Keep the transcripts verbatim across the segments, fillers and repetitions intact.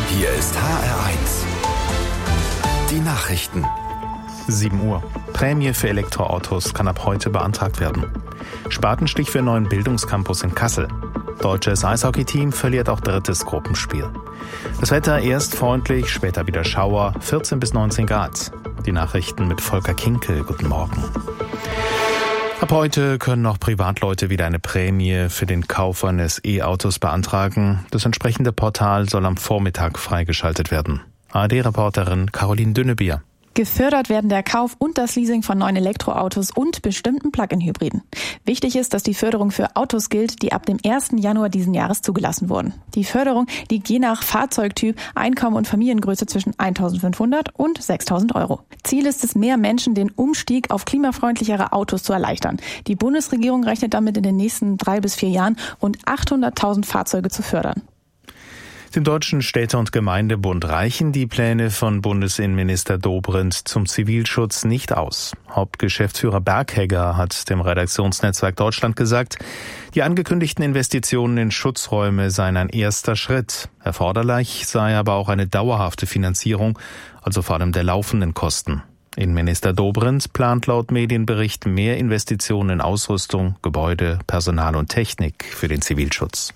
Hier ist H R eins. Die Nachrichten. sieben Uhr. Prämie für Elektroautos kann ab heute beantragt werden. Spatenstich für neuen Bildungscampus in Kassel. Deutsches Eishockey-Team verliert auch drittes Gruppenspiel. Das Wetter erst freundlich, später wieder Schauer, vierzehn bis neunzehn Grad. Die Nachrichten mit Volker Kinkel. Guten Morgen. Ab heute können auch Privatleute wieder eine Prämie für den Kauf eines E-Autos beantragen. Das entsprechende Portal soll am Vormittag freigeschaltet werden. A R D-Reporterin Caroline Dünnebier. Gefördert werden der Kauf und das Leasing von neuen Elektroautos und bestimmten Plug-in-Hybriden. Wichtig ist, dass die Förderung für Autos gilt, die ab dem ersten Januar diesen Jahres zugelassen wurden. Die Förderung liegt je nach Fahrzeugtyp, Einkommen und Familiengröße zwischen eintausendfünfhundert und sechstausend Euro. Ziel ist es, mehr Menschen den Umstieg auf klimafreundlichere Autos zu erleichtern. Die Bundesregierung rechnet damit in den nächsten drei bis vier Jahren rund achthunderttausend Fahrzeuge zu fördern. Dem Deutschen Städte- und Gemeindebund reichen die Pläne von Bundesinnenminister Dobrindt zum Zivilschutz nicht aus. Hauptgeschäftsführer Berghegger hat dem Redaktionsnetzwerk Deutschland gesagt, die angekündigten Investitionen in Schutzräume seien ein erster Schritt. Erforderlich sei aber auch eine dauerhafte Finanzierung, also vor allem der laufenden Kosten. Innenminister Dobrindt plant laut Medienbericht mehr Investitionen in Ausrüstung, Gebäude, Personal und Technik für den Zivilschutz.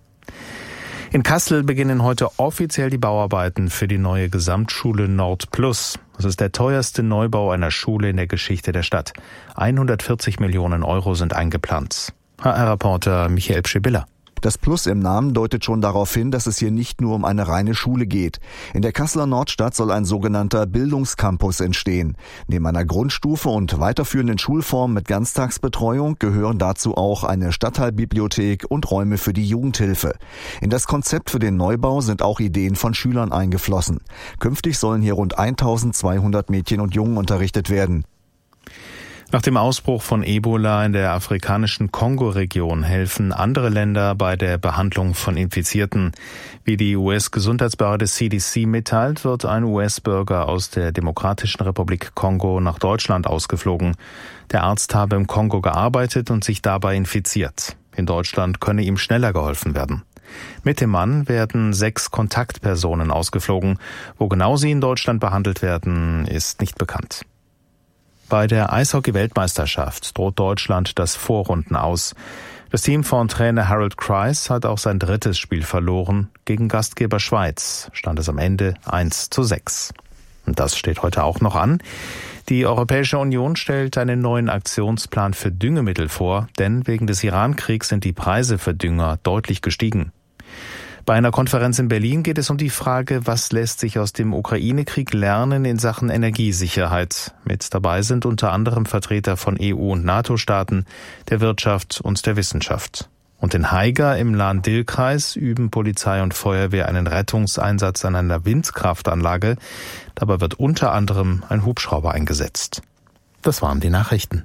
In Kassel beginnen heute offiziell die Bauarbeiten für die neue Gesamtschule Nord Plus. Das ist der teuerste Neubau einer Schule in der Geschichte der Stadt. hundertvierzig Millionen Euro sind eingeplant. H R-Reporter Michael Pschibilla. Das Plus im Namen deutet schon darauf hin, dass es hier nicht nur um eine reine Schule geht. In der Kasseler Nordstadt soll ein sogenannter Bildungscampus entstehen. Neben einer Grundstufe und weiterführenden Schulformen mit Ganztagsbetreuung gehören dazu auch eine Stadtteilbibliothek und Räume für die Jugendhilfe. In das Konzept für den Neubau sind auch Ideen von Schülern eingeflossen. Künftig sollen hier rund eintausendzweihundert Mädchen und Jungen unterrichtet werden. Nach dem Ausbruch von Ebola in der afrikanischen Kongo-Region helfen andere Länder bei der Behandlung von Infizierten. Wie die U S-Gesundheitsbehörde C D C mitteilt, wird ein U S-Bürger aus der Demokratischen Republik Kongo nach Deutschland ausgeflogen. Der Arzt habe im Kongo gearbeitet und sich dabei infiziert. In Deutschland könne ihm schneller geholfen werden. Mit dem Mann werden sechs Kontaktpersonen ausgeflogen. Wo genau sie in Deutschland behandelt werden, ist nicht bekannt. Bei der Eishockey-Weltmeisterschaft droht Deutschland das Vorrunden aus. Das Team von Trainer Harold Kreis hat auch sein drittes Spiel verloren. Gegen Gastgeber Schweiz stand es am Ende eins zu sechs. Und das steht heute auch noch an. Die Europäische Union stellt einen neuen Aktionsplan für Düngemittel vor, denn wegen des Iran-Kriegs sind die Preise für Dünger deutlich gestiegen. Bei einer Konferenz in Berlin geht es um die Frage, was lässt sich aus dem Ukraine-Krieg lernen in Sachen Energiesicherheit. Mit dabei sind unter anderem Vertreter von E U- und NATO-Staaten, der Wirtschaft und der Wissenschaft. Und in Haiger im Lahn-Dill-Kreis üben Polizei und Feuerwehr einen Rettungseinsatz an einer Windkraftanlage. Dabei wird unter anderem ein Hubschrauber eingesetzt. Das waren die Nachrichten.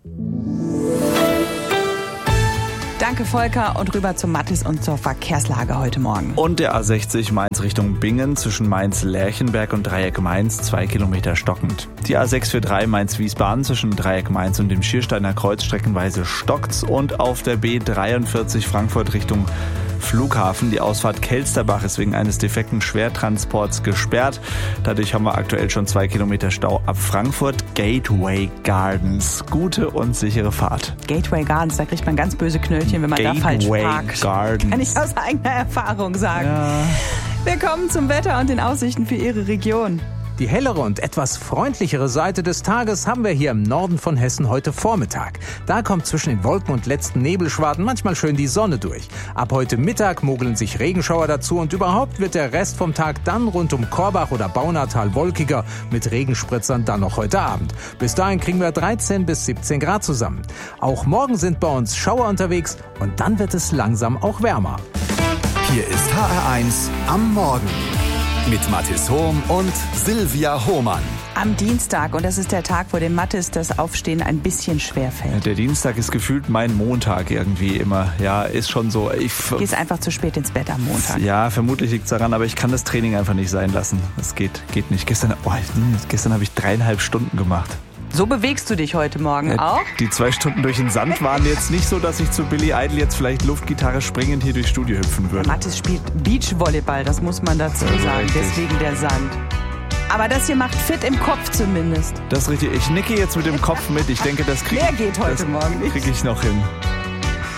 Danke, Volker. Und rüber zum Mathis und zur Verkehrslage heute Morgen. Und der A sechzig Mainz Richtung Bingen zwischen Mainz-Lerchenberg und Dreieck Mainz, zwei Kilometer stockend. Die A sechs drei Mainz-Wiesbaden zwischen Dreieck Mainz und dem Schiersteiner Kreuz streckenweise stockt's. Und auf der B dreiundvierzig Frankfurt Richtung Flughafen. Die Ausfahrt Kelsterbach ist wegen eines defekten Schwertransports gesperrt. Dadurch haben wir aktuell schon zwei Kilometer Stau ab Frankfurt. Gateway Gardens. Gute und sichere Fahrt. Gateway Gardens, da kriegt man ganz böse Knöllchen, wenn man Gateway da falsch parkt. Gardens. Kann ich aus eigener Erfahrung sagen. Ja. Wir kommen zum Wetter und den Aussichten für Ihre Region. Die hellere und etwas freundlichere Seite des Tages haben wir hier im Norden von Hessen heute Vormittag. Da kommt zwischen den Wolken und letzten Nebelschwaden manchmal schön die Sonne durch. Ab heute Mittag mogeln sich Regenschauer dazu und überhaupt wird der Rest vom Tag dann rund um Korbach oder Baunatal wolkiger, mit Regenspritzern dann noch heute Abend. Bis dahin kriegen wir dreizehn bis siebzehn Grad zusammen. Auch morgen sind bei uns Schauer unterwegs und dann wird es langsam auch wärmer. Hier ist H R eins am Morgen mit Mathis Hohm und Silvia Hohmann. Am Dienstag, und das ist der Tag, wo dem Mathis das Aufstehen ein bisschen schwer fällt. Der Dienstag ist gefühlt mein Montag irgendwie immer. Ja, ist schon so. Ich Du gehst einfach zu spät ins Bett am Montag. Ja, vermutlich liegt es daran, aber ich kann das Training einfach nicht sein lassen. Das geht, geht nicht. Gestern, oh, gestern habe ich dreieinhalb Stunden gemacht. So bewegst du dich heute Morgen auch? Die zwei Stunden durch den Sand waren jetzt nicht so, dass ich zu Billy Idol jetzt vielleicht Luftgitarre springend hier durchs Studio hüpfen würde. Mathis spielt Beachvolleyball, das muss man dazu sagen, deswegen der Sand. Aber das hier macht fit im Kopf zumindest. Das ist richtig. Ich nicke jetzt mit dem Kopf mit. Ich denke, das kriege geht heute Morgen nicht. Krieg ich noch hin.